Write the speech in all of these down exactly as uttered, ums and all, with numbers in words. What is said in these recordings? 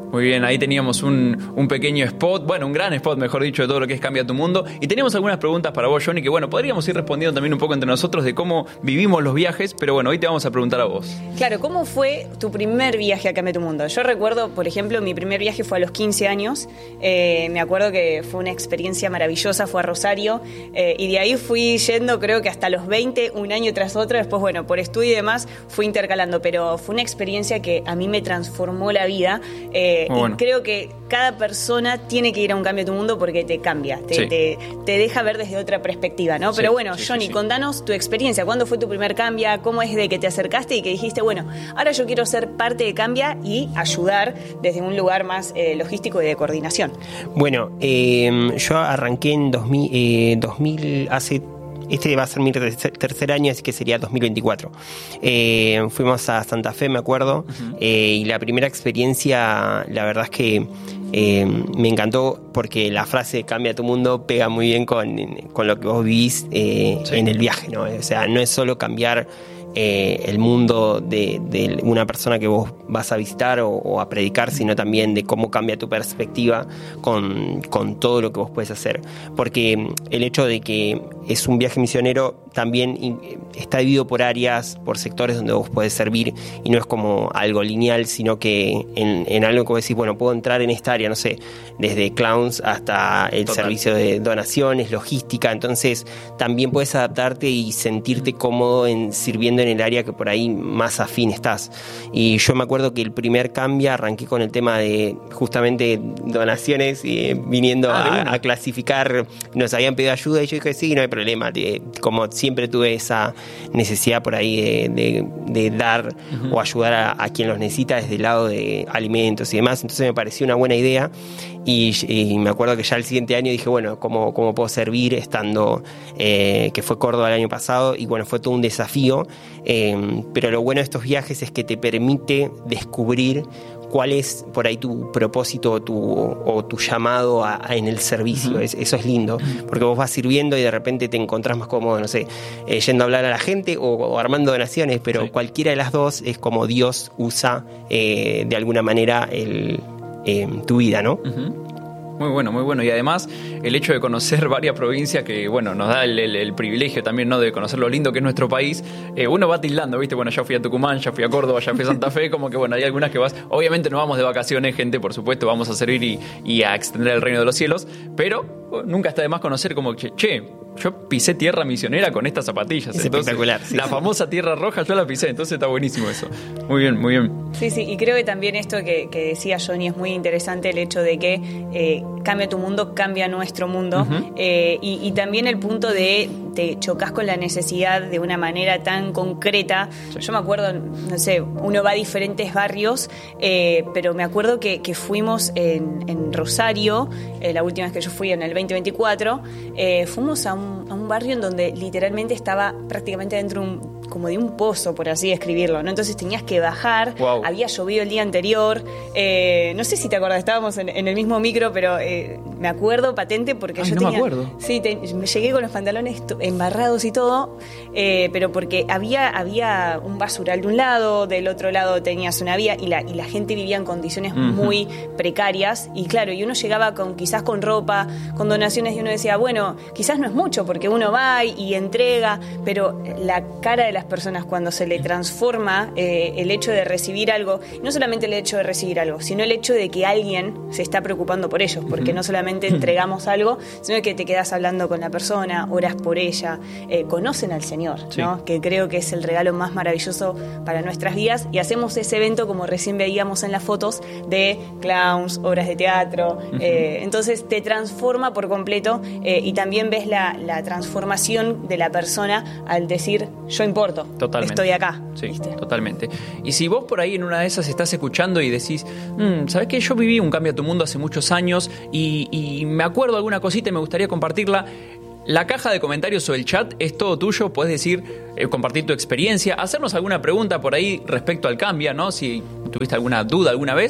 Muy bien, ahí teníamos un, un pequeño spot, bueno, un gran spot, mejor dicho, de todo lo que es Cambia tu Mundo. Y teníamos algunas preguntas para vos, Johnny, que bueno, podríamos ir respondiendo también un poco entre nosotros de cómo vivimos los viajes, pero bueno, hoy te vamos a preguntar a vos. Claro, ¿cómo fue tu primer viaje a Cambia tu Mundo? Yo recuerdo, por ejemplo, mi primer viaje fue a los quince años. Eh, me acuerdo que fue una experiencia maravillosa, fue a Rosario. Eh, y de ahí fui yendo, creo que hasta los veinte, un año tras otro. Después, bueno, por estudio y demás, fui intercalando. Pero fue una experiencia que a mí me transformó la vida. Eh, Bueno. Y creo que cada persona tiene que ir a un Cambio tu Mundo porque te cambia, te, Sí. te, te deja ver desde otra perspectiva, ¿no? Sí, Pero bueno, sí, sí, Johnny, sí. contanos tu experiencia. ¿Cuándo fue tu primer Cambia? ¿Cómo es de que te acercaste y que dijiste, bueno, ahora yo quiero ser parte de Cambia y ayudar desde un lugar más eh, logístico y de coordinación? Bueno, eh, yo arranqué en dos mil, eh, dos mil hace... Este va a ser mi tercer, tercer año, así que sería dos mil veinticuatro. Eh, fuimos a Santa Fe, me acuerdo, uh-huh. eh, y la primera experiencia, la verdad es que eh, me encantó porque la frase "cambia tu mundo" pega muy bien con, con lo que vos vivís eh, sí. en el viaje, ¿no? O sea, no es solo cambiar eh, el mundo de, de una persona que vos vas a visitar o, o a predicar, sino también de cómo cambia tu perspectiva con, con todo lo que vos puedes hacer. Porque el hecho de que es un viaje misionero también está dividido por áreas, por sectores donde vos podés servir, y no es como algo lineal, sino que en, en algo que vos decís, bueno, puedo entrar en esta área, no sé, desde clowns hasta el Total. servicio de donaciones, logística. Entonces también puedes adaptarte y sentirte cómodo en sirviendo en el área que por ahí más afín estás. Y yo me acuerdo que el primer cambio arranqué con el tema de justamente donaciones, y viniendo ah, a, a clasificar, nos habían pedido ayuda y yo dije, sí, no hay problema. De, como siempre tuve esa necesidad por ahí de, de, de dar uh-huh. o ayudar a, a quien los necesita desde el lado de alimentos y demás. Entonces me pareció una buena idea. Y, y me acuerdo que ya el siguiente año dije, bueno, ¿cómo, cómo puedo servir estando, eh, que fue Córdoba el año pasado? Y bueno, fue todo un desafío. Eh, pero lo bueno de estos viajes es que te permite descubrir cuál es por ahí tu propósito o tu, o tu llamado a, a en el servicio. Uh-huh. Es, eso es lindo, porque vos vas sirviendo y de repente te encontrás más cómodo, no sé, eh, yendo a hablar a la gente o, o armando donaciones, pero sí. cualquiera de las dos es como Dios usa eh, de alguna manera el, eh, tu vida, ¿no? Uh-huh. Muy bueno, muy bueno. Y además el hecho de conocer varias provincias que, bueno, nos da el, el, el privilegio también, ¿no?, de conocer lo lindo que es nuestro país. Eh, uno va tildando, ¿viste? Bueno, ya fui a Tucumán, ya fui a Córdoba, ya fui a Santa Fe, como que, bueno, hay algunas que vas... Obviamente no vamos de vacaciones, gente, por supuesto, vamos a servir y, y a extender el reino de los cielos, pero nunca está de más conocer como que, che, yo pisé tierra misionera con estas zapatillas. Es entonces, espectacular. Sí, la sí. famosa tierra roja yo la pisé, entonces está buenísimo eso. Muy bien, muy bien. Sí, sí, y creo que también esto que, que decía Johnny es muy interesante, el hecho de que eh, cambia tu mundo, cambia nuestro mundo. Uh-huh. eh, y, y también el punto de te chocas con la necesidad de una manera tan concreta. Sí. Yo me acuerdo, no sé, uno va a diferentes barrios, eh, pero me acuerdo que, que fuimos en, en Rosario, eh, la última vez que yo fui en el veinte veinticuatro, eh, fuimos a un, a un barrio en donde literalmente estaba prácticamente dentro de un, como de un pozo, por así describirlo, ¿no? Entonces tenías que bajar, wow. había llovido el día anterior, eh, no sé si te acuerdas, estábamos en, en el mismo micro, pero eh, me acuerdo patente porque Ay, yo no tenía... me acuerdo. Sí, te, me llegué con los pantalones embarrados y todo, eh, pero porque había, había un basural de un lado, del otro lado tenías una vía y la, y la gente vivía en condiciones uh-huh. muy precarias, y claro, y uno llegaba con quizás con ropa, con donaciones, y uno decía, bueno, quizás no es mucho porque uno va y, y entrega, pero la cara de las personas cuando se le transforma eh, el hecho de recibir algo, no solamente el hecho de recibir algo, sino el hecho de que alguien se está preocupando por ellos, porque uh-huh. no solamente entregamos algo, sino que te quedas hablando con la persona, oras por ella, eh, conocen al Señor, sí. ¿no? Que creo que es el regalo más maravilloso para nuestras vidas, y hacemos ese evento como recién veíamos en las fotos de clowns, obras de teatro, uh-huh. eh, entonces te transforma por completo, eh, y también ves la, la transformación de la persona al decir, yo importo, totalmente. Estoy acá. Sí, ¿viste? Totalmente. Y si vos por ahí en una de esas estás escuchando y decís, mmm, ¿sabés qué? Yo viví un cambio a tu mundo hace muchos años y, y me acuerdo alguna cosita y me gustaría compartirla. La caja de comentarios o el chat es todo tuyo, puedes decir, eh, compartir tu experiencia, hacernos alguna pregunta por ahí respecto al cambio, ¿no? Si tuviste alguna duda alguna vez.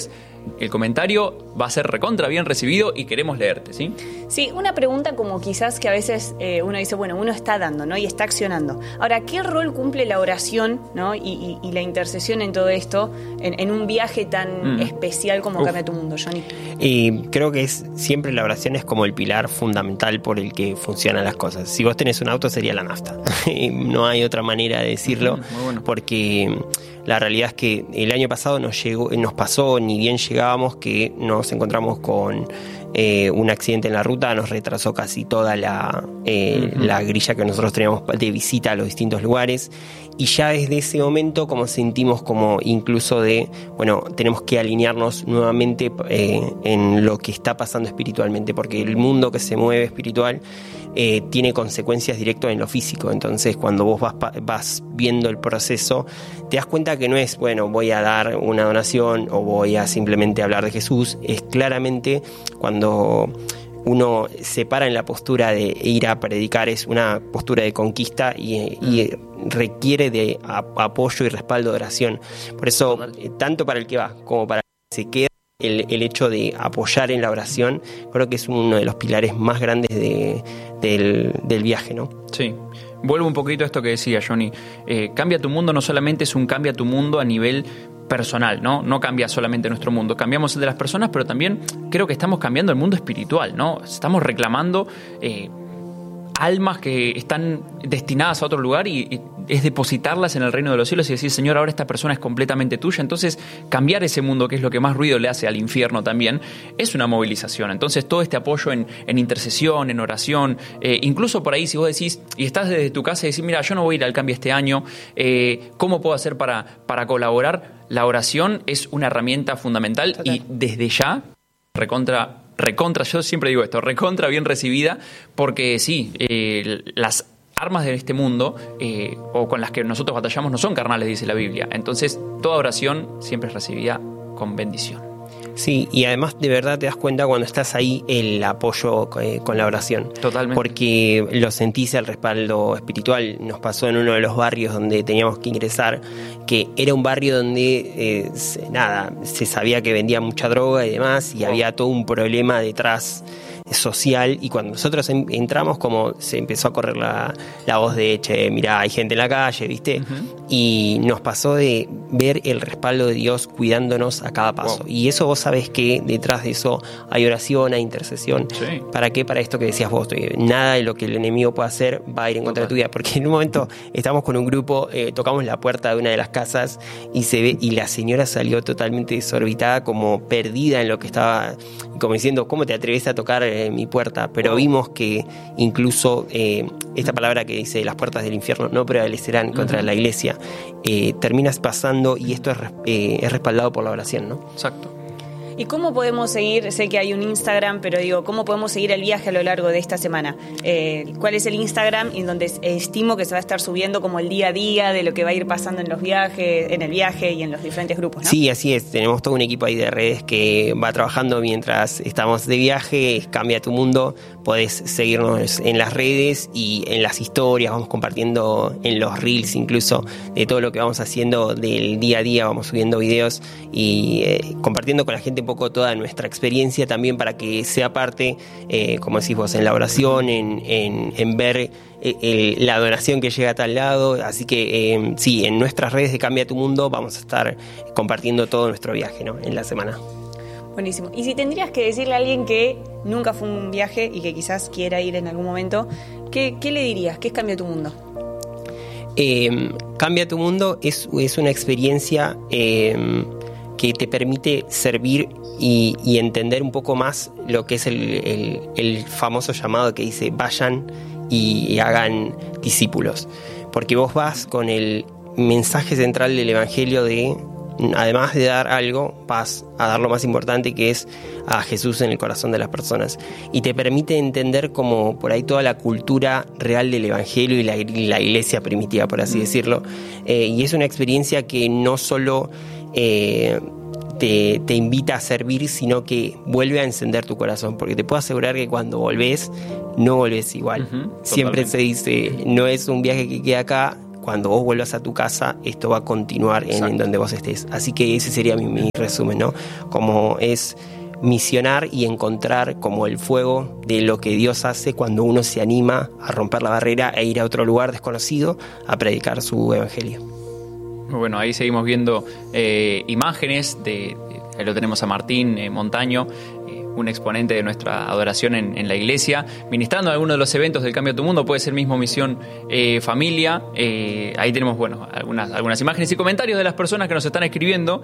el comentario va a ser recontra bien recibido y queremos leerte, ¿sí? Sí, una pregunta como quizás que a veces eh, uno dice, bueno, uno está dando, ¿no? Y está accionando. Ahora, ¿qué rol cumple la oración, ¿no? y, y, y la intercesión en todo esto, en, en un viaje tan mm. especial como Uf. Cambia tu mundo, Johnny? Y creo que es siempre la oración es como el pilar fundamental por el que funcionan las cosas. Si vos tenés un auto sería la nafta. No hay otra manera de decirlo, mm, muy bueno. Porque la realidad es que el año pasado nos llegó, nos pasó, ni bien llegábamos, que nos encontramos con eh, un accidente en la ruta, nos retrasó casi toda la, eh, uh-huh. la grilla que nosotros teníamos de visita a los distintos lugares. Y ya desde ese momento como sentimos como incluso de, bueno, tenemos que alinearnos nuevamente eh, en lo que está pasando espiritualmente, porque el mundo que se mueve espiritual eh, tiene consecuencias directas en lo físico. Entonces cuando vos vas, vas viendo el proceso, te das cuenta que no es, bueno, voy a dar una donación o voy a simplemente hablar de Jesús. Es claramente cuando uno se para en la postura de ir a predicar, es una postura de conquista y, y requiere de a, apoyo y respaldo de oración. Por eso, eh, tanto para el que va como para el que se queda, el, el hecho de apoyar en la oración, creo que es uno de los pilares más grandes de, del, del viaje, ¿no? Sí. Vuelvo un poquito a esto que decía Johnny. Eh, Cambia tu mundo no solamente es un cambia tu mundo a nivel personal, ¿no? No cambia solamente nuestro mundo, cambiamos el de las personas, pero también creo que estamos cambiando el mundo espiritual, ¿no? Estamos reclamando eh, almas que están destinadas a otro lugar y, y es depositarlas en el reino de los cielos y decir, Señor, ahora esta persona es completamente tuya. Entonces, cambiar ese mundo, que es lo que más ruido le hace al infierno también, es una movilización. Entonces, todo este apoyo en, en intercesión, en oración, eh, incluso por ahí, si vos decís, y estás desde tu casa y decís, mira, yo no voy a ir al cambio este año, eh, ¿cómo puedo hacer para, para colaborar? La oración es una herramienta fundamental. Total. Y desde ya, recontra... recontra, yo siempre digo esto, recontra bien recibida, porque sí, eh, las armas de este mundo eh, o con las que nosotros batallamos no son carnales, dice la Biblia. Entonces, toda oración siempre es recibida con bendición. Sí, y además de verdad te das cuenta cuando estás ahí el apoyo eh, con la oración. Totalmente. Porque lo sentís el respaldo espiritual. Nos pasó en uno de los barrios donde teníamos que ingresar, que era un barrio donde, eh, se, nada, se sabía que vendía mucha droga y demás, y oh. había todo un problema detrás social, y cuando nosotros entramos como se empezó a correr la, la voz de, che, mirá, hay gente en la calle, ¿viste? Uh-huh. Y nos pasó de ver el respaldo de Dios cuidándonos a cada paso. Wow. Y eso vos sabés que detrás de eso hay oración, hay intercesión. Sí. ¿Para qué? Para esto que decías vos, nada de lo que el enemigo pueda hacer va a ir en contra Total. de tu vida, porque en un momento estamos con un grupo, eh, tocamos la puerta de una de las casas y se ve, y la señora salió totalmente desorbitada, como perdida en lo que estaba, como diciendo, ¿cómo te atreves a tocar eh, mi puerta? Pero wow. vimos que incluso eh, esta palabra que dice las puertas del infierno no prevalecerán contra uh-huh. la iglesia, eh, terminas pasando, y esto es, eh, es respaldado por la oración, ¿no? Exacto. ¿Y cómo podemos seguir? Sé que hay un Instagram, pero digo, ¿cómo podemos seguir el viaje a lo largo de esta semana? Eh, ¿Cuál es el Instagram en donde estimo que se va a estar subiendo como el día a día de lo que va a ir pasando en los viajes, en el viaje y en los diferentes grupos, ¿no? Sí, así es. Tenemos todo un equipo ahí de redes que va trabajando mientras estamos de viaje. Cambia tu mundo. Podés seguirnos en las redes y en las historias. Vamos compartiendo en los reels incluso de todo lo que vamos haciendo del día a día. Vamos subiendo videos y eh, compartiendo con la gente un poco toda nuestra experiencia también, para que sea parte, eh, como decís vos, en la oración, en, en, en ver eh, eh, la donación que llega a tal lado. Así que eh, sí, en nuestras redes de Cambia tu Mundo vamos a estar compartiendo todo nuestro viaje, ¿no? En la semana. Buenísimo. Y si tendrías que decirle a alguien que nunca fue un viaje y que quizás quiera ir en algún momento, ¿qué, qué le dirías? ¿Qué es Cambia tu Mundo? Eh, Cambia tu Mundo es, es una experiencia eh, que te permite servir y, y entender un poco más lo que es el, el, el famoso llamado que dice vayan y hagan discípulos, porque vos vas con el mensaje central del evangelio de, además de dar algo, vas a dar lo más importante, que es a Jesús en el corazón de las personas, y te permite entender como por ahí toda la cultura real del evangelio y la, y la iglesia primitiva, por así decirlo, eh, y es una experiencia que no solo eh, te, te invita a servir, sino que vuelve a encender tu corazón, porque te puedo asegurar que cuando volvés no volvés igual. Uh-huh, siempre se dice, no es un viaje que queda acá. cuando vos vuelvas a tu casa, esto va a continuar en, en donde vos estés. Así que ese sería mi, mi resumen, ¿no? Como es misionar y encontrar como el fuego de lo que Dios hace cuando uno se anima a romper la barrera e ir a otro lugar desconocido a predicar su evangelio. Bueno, ahí seguimos viendo eh, imágenes de, ahí lo tenemos a Martín eh, Montaño, eh, un exponente de nuestra adoración en, en la iglesia, ministrando en alguno de los eventos del Cambia tu Mundo. Puede ser mismo Misión eh, Familia. Eh, ahí tenemos, bueno, algunas, algunas imágenes y comentarios de las personas que nos están escribiendo.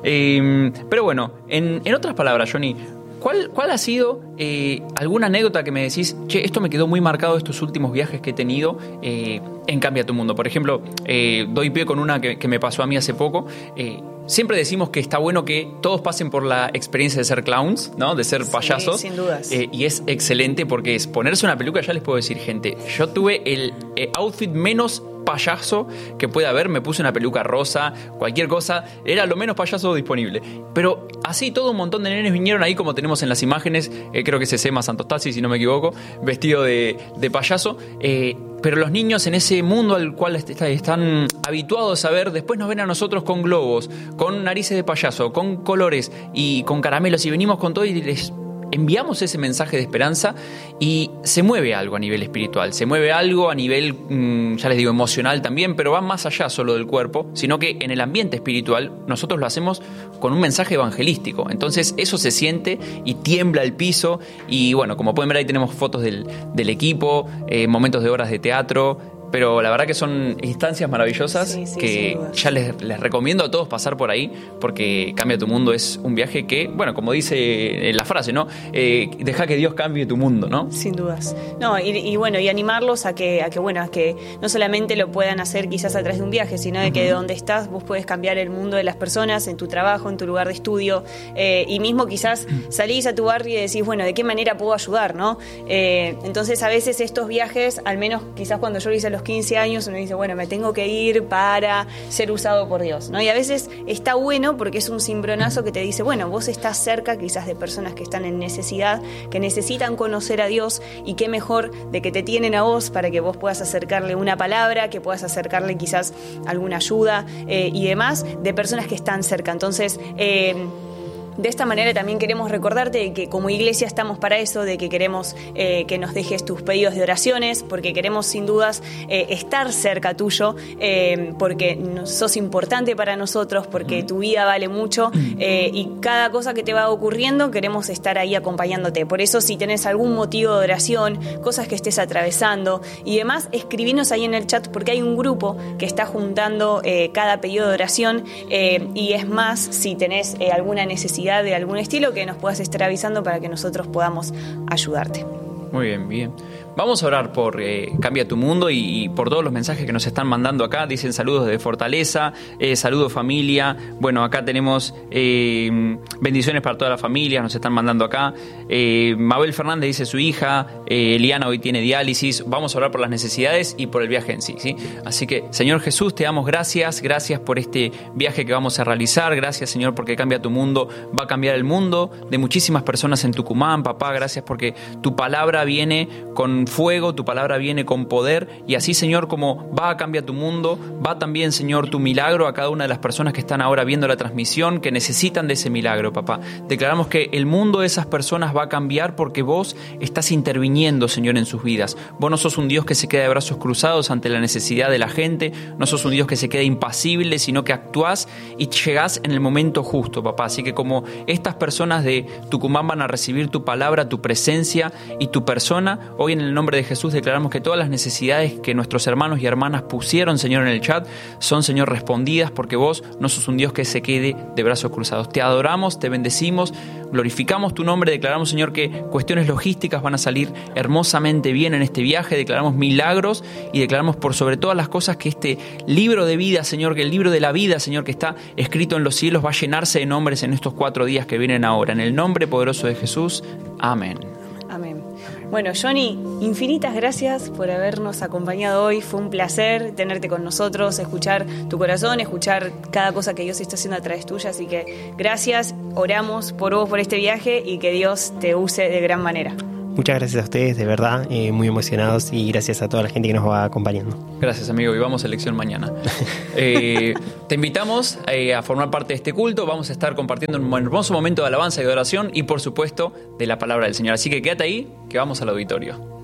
Eh, pero bueno, en, en otras palabras, Johnny, ¿Cuál, ¿Cuál ha sido eh, alguna anécdota que me decís, che, esto me quedó muy marcado estos últimos viajes que he tenido eh, en Cambia tu Mundo? Por ejemplo, eh, doy pie con una que, que me pasó a mí hace poco. Eh, siempre decimos que está bueno que todos pasen por la experiencia de ser clowns, ¿no? De ser payasos. Sí, sin dudas. Eh, y es excelente porque es ponerse una peluca. Ya les puedo decir, gente, yo tuve el eh, outfit menos payaso que puede haber. Me puse una peluca rosa, cualquier cosa, era lo menos payaso disponible, pero así todo un montón de nenes vinieron ahí, como tenemos en las imágenes. eh, creo que es Sema Santostasi, si no me equivoco, vestido de, de payaso. eh, pero los niños en ese mundo al cual est- están habituados a ver, después nos ven a nosotros con globos, con narices de payaso, con colores y con caramelos, y venimos con todo y les enviamos ese mensaje de esperanza, y se mueve algo a nivel espiritual, se mueve algo a nivel, mmm, ya les digo, emocional también, pero va más allá solo del cuerpo, sino que en el ambiente espiritual nosotros lo hacemos con un mensaje evangelístico. Entonces eso se siente y tiembla el piso, y bueno, como pueden ver ahí tenemos fotos del, del equipo, eh, momentos de obras de teatro. Pero la verdad que son instancias maravillosas, sí, sí, que ya les, les recomiendo a todos pasar por ahí, porque Cambia tu Mundo es un viaje que, bueno, como dice la frase, ¿no? Eh, deja que Dios cambie tu mundo, ¿no? Sin dudas. No, y, y bueno, y animarlos a que, a que, bueno, a que no solamente lo puedan hacer quizás a través de un viaje, sino de que uh-huh. de donde estás vos puedes cambiar el mundo de las personas, en tu trabajo, en tu lugar de estudio, eh, y mismo quizás salís a tu barrio y decís, bueno, ¿de qué manera puedo ayudar, no? Eh, entonces a veces estos viajes, al menos quizás cuando yo lo hice a los quince años, uno dice, bueno, me tengo que ir para ser usado por Dios, ¿no? Y a veces está bueno porque es un cimbronazo que te dice, bueno, vos estás cerca quizás de personas que están en necesidad, que necesitan conocer a Dios, y qué mejor de que te tienen a vos para que vos puedas acercarle una palabra, que puedas acercarle quizás alguna ayuda eh, y demás, de personas que están cerca. Entonces, eh, de esta manera también queremos recordarte de que como iglesia estamos para eso, de que queremos eh, que nos dejes tus pedidos de oraciones, porque queremos sin dudas eh, estar cerca tuyo, eh, porque sos importante para nosotros, porque tu vida vale mucho, eh, y cada cosa que te va ocurriendo queremos estar ahí acompañándote. Por eso, si tenés algún motivo de oración, cosas que estés atravesando y demás, escribinos ahí en el chat, porque hay un grupo que está juntando eh, cada pedido de oración, eh, y es más, si tenés eh, alguna necesidad de algún estilo, que nos puedas estar avisando para que nosotros podamos ayudarte. Muy bien, bien. Vamos a orar por eh, Cambia tu Mundo y, y por todos los mensajes que nos están mandando acá. Dicen saludos de Fortaleza, eh, saludos familia. Bueno, acá tenemos eh, bendiciones para toda la familia, nos están mandando acá. Eh, Mabel Fernández dice su hija, eh, Eliana hoy tiene diálisis. Vamos a orar por las necesidades y por el viaje en sí, ¿sí? Así que, Señor Jesús, te damos gracias. Gracias por este viaje que vamos a realizar. Gracias, Señor, porque Cambia tu Mundo va a cambiar el mundo de muchísimas personas en Tucumán. Papá, gracias porque tu palabra viene con fuego, tu palabra viene con poder, y así, Señor, como va a cambiar tu mundo, va también, Señor, tu milagro a cada una de las personas que están ahora viendo la transmisión, que necesitan de ese milagro, papá. Declaramos que el mundo de esas personas va a cambiar porque vos estás interviniendo, Señor, en sus vidas. Vos no sos un Dios que se queda de brazos cruzados ante la necesidad de la gente, no sos un Dios que se queda impasible, sino que actuás y llegás en el momento justo, papá. Así que como estas personas de Tucumán van a recibir tu palabra, tu presencia y tu persona, hoy en el nombre de Jesús declaramos que todas las necesidades que nuestros hermanos y hermanas pusieron, Señor, en el chat, son, Señor, respondidas, porque vos no sos un Dios que se quede de brazos cruzados. Te adoramos, te bendecimos, glorificamos tu nombre, declaramos, Señor, que cuestiones logísticas van a salir hermosamente bien en este viaje, declaramos milagros y declaramos por sobre todas las cosas que este libro de vida, Señor, que el libro de la vida, Señor, que está escrito en los cielos, va a llenarse de nombres en estos cuatro días que vienen ahora. En el nombre poderoso de Jesús. Amén. Amén. Bueno, Johnny, infinitas gracias por habernos acompañado hoy. Fue un placer tenerte con nosotros, escuchar tu corazón, escuchar cada cosa que Dios está haciendo a través tuya. Así que gracias, oramos por vos, por este viaje, y que Dios te use de gran manera. Muchas gracias a ustedes, de verdad, eh, muy emocionados, y gracias a toda la gente que nos va acompañando. Gracias, amigo, y vamos a elección mañana. eh, te invitamos eh, a formar parte de este culto. Vamos a estar compartiendo un hermoso momento de alabanza y de oración y, por supuesto, de la palabra del Señor. Así que quédate ahí, que vamos al auditorio.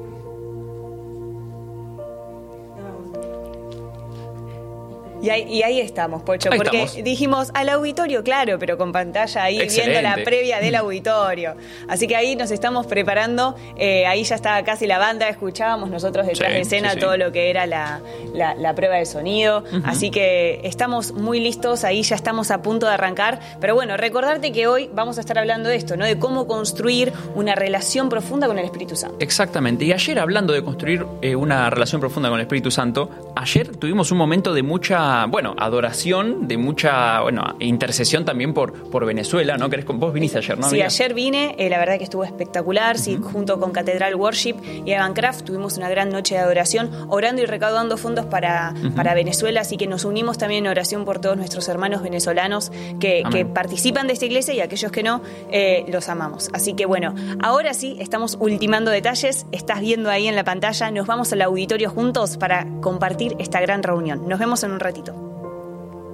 Y ahí, y ahí estamos, Pocho, Ahí porque estamos. dijimos al auditorio, claro, pero con pantalla ahí Excelente. viendo la previa del auditorio. Así que ahí nos estamos preparando, eh, ahí ya estaba casi la banda, escuchábamos nosotros detrás Sí, de escena sí, sí. todo lo que era la, la, la prueba de sonido. Uh-huh. Así que estamos muy listos, ahí ya estamos a punto de arrancar. Pero bueno, recordarte que hoy vamos a estar hablando de esto, ¿no? De cómo construir una relación profunda con el Espíritu Santo. Exactamente. Y ayer, hablando de construir eh, una relación profunda con el Espíritu Santo, ayer tuvimos un momento de mucha, bueno, adoración, de mucha, bueno, intercesión también por, por Venezuela, ¿no? ¿Querés, vos viniste ayer, ¿no, Sí, amiga? ayer vine, eh, la verdad que estuvo espectacular, uh-huh. sí, junto con Catedral Worship y Evancraft tuvimos una gran noche de adoración, orando y recaudando fondos para, uh-huh. para Venezuela, así que nos unimos también en oración por todos nuestros hermanos venezolanos que, que participan de esta iglesia, y aquellos que no, eh, los amamos. Así que bueno, ahora sí, estamos ultimando detalles, estás viendo ahí en la pantalla, nos vamos al auditorio juntos para compartir esta gran reunión. Nos vemos en un ratito.